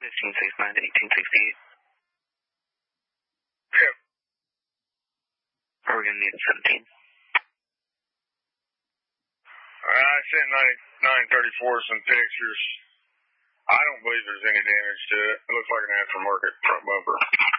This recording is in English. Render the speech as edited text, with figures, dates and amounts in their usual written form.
1569 to 1868. Yep. Are we going to need 17? I sent 934 some pictures. I don't believe there's any damage to it. It looks like an aftermarket front bumper.